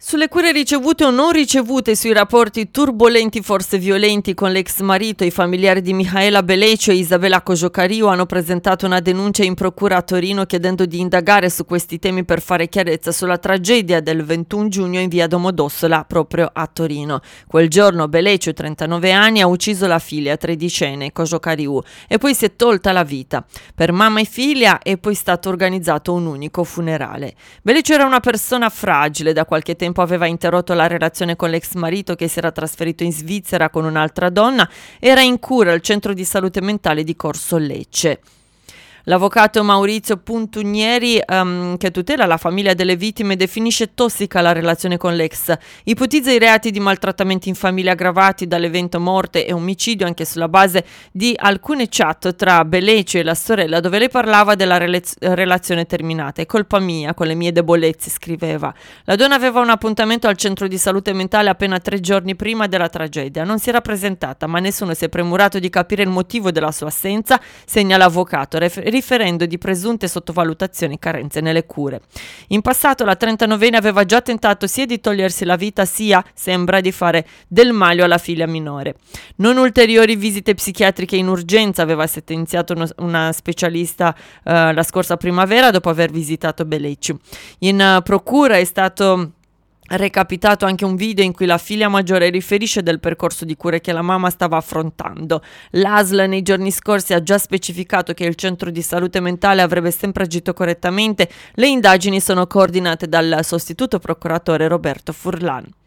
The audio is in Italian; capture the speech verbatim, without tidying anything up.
Sulle cure ricevute o non ricevute, sui rapporti turbolenti, forse violenti, con l'ex marito, i familiari di Mihaela Belecio e Isabella Cojocario hanno presentato una denuncia in procura a Torino chiedendo di indagare su questi temi per fare chiarezza sulla tragedia del ventuno giugno in via Domodossola, proprio a Torino. Quel giorno Belecio, trentanove anni, ha ucciso la figlia tredicenne, Cojocario, e poi si è tolta la vita. Per mamma e figlia è poi stato organizzato un unico funerale. Belecio era una persona fragile, da qualche tempo aveva interrotto la relazione con l'ex marito che si era trasferito in Svizzera con un'altra donna, era in cura al centro di salute mentale di Corso Lecce. L'avvocato Maurizio Puntunieri, um, che tutela la famiglia delle vittime, definisce tossica la relazione con l'ex, ipotizza i reati di maltrattamenti in famiglia aggravati dall'evento morte e omicidio anche sulla base di alcune chat tra Belecio e la sorella dove lei parlava della rele- relazione terminata. È colpa mia, con le mie debolezze, scriveva. La donna aveva un appuntamento al centro di salute mentale appena tre giorni prima della tragedia. Non si era presentata, ma nessuno si è premurato di capire il motivo della sua assenza, segna l'avvocato, ref- riferendo di presunte sottovalutazioni e carenze nelle cure. In passato la trentanovenne aveva già tentato sia di togliersi la vita sia, sembra, di fare del male alla figlia minore. Non ulteriori visite psichiatriche in urgenza aveva sentenziato uno, una specialista uh, la scorsa primavera dopo aver visitato Belecio. In uh, procura è stato recapitato anche un video in cui la figlia maggiore riferisce del percorso di cure che la mamma stava affrontando. L'A S L nei giorni scorsi ha già specificato che il centro di salute mentale avrebbe sempre agito correttamente. Le indagini sono coordinate dal sostituto procuratore Roberto Furlan.